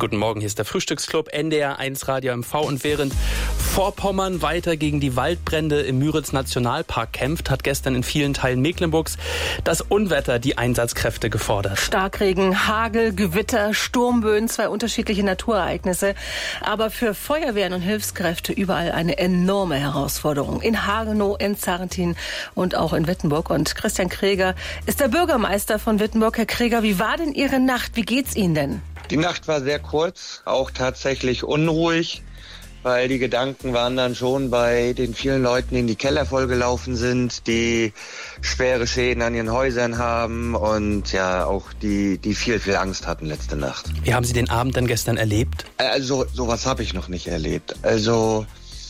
Guten Morgen, hier ist der Frühstücksclub NDR 1 Radio MV. Und während Vorpommern weiter gegen die Waldbrände im Müritz-Nationalpark kämpft, hat gestern in vielen Teilen Mecklenburgs das Unwetter die Einsatzkräfte gefordert. Starkregen, Hagel, Gewitter, Sturmböen, 2 unterschiedliche Naturereignisse. Aber für Feuerwehren und Hilfskräfte überall eine enorme Herausforderung. In Hagenow, in Zarrentin und auch in Wittenburg. Und Christian Kreger ist der Bürgermeister von Wittenburg. Herr Kreger, wie war denn Ihre Nacht? Wie geht's Ihnen denn? Die Nacht war sehr kurz, auch tatsächlich unruhig, weil die Gedanken waren dann schon bei den vielen Leuten, die in die Keller vollgelaufen sind, die schwere Schäden an ihren Häusern haben und ja auch die viel Angst hatten letzte Nacht. Wie haben Sie den Abend dann gestern erlebt? Also sowas habe ich noch nicht erlebt. Also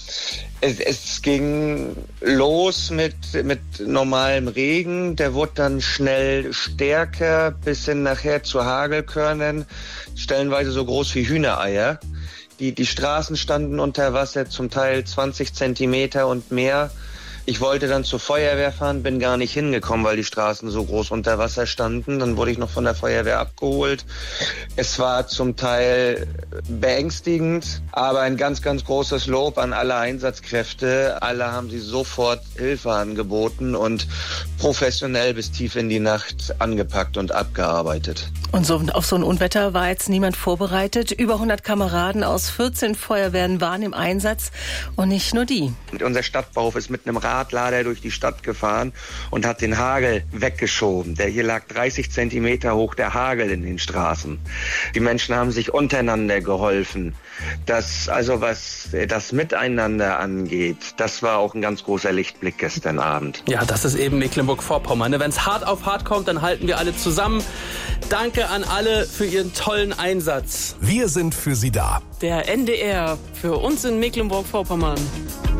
es ging los mit normalem Regen, der wurde dann schnell stärker bis hin nachher zu Hagelkörnern, stellenweise so groß wie Hühnereier. Die Straßen standen unter Wasser, zum Teil 20 Zentimeter und mehr. Ich wollte dann zur Feuerwehr fahren, bin gar nicht hingekommen, weil die Straßen so groß unter Wasser standen. Dann wurde ich noch von der Feuerwehr abgeholt. Es war zum Teil beängstigend, aber ein ganz, ganz großes Lob an alle Einsatzkräfte. Alle haben sie sofort Hilfe angeboten und professionell bis tief in die Nacht angepackt und abgearbeitet. Und so auf so ein Unwetter war jetzt niemand vorbereitet. Über 100 Kameraden aus 14 Feuerwehren waren im Einsatz und nicht nur die. Unser Stadtbauhof ist mit einem Radlader durch die Stadt gefahren und hat den Hagel weggeschoben. Der hier lag 30 Zentimeter hoch, der Hagel in den Straßen. Die Menschen haben sich untereinander geholfen. Was das Miteinander angeht, das war auch ein ganz großer Lichtblick gestern Abend. Ja, das ist eben Mecklenburg-Vorpommern. Wenn es hart auf hart kommt, dann halten wir alle zusammen. Danke an alle für Ihren tollen Einsatz. Wir sind für Sie da. Der NDR für uns in Mecklenburg-Vorpommern.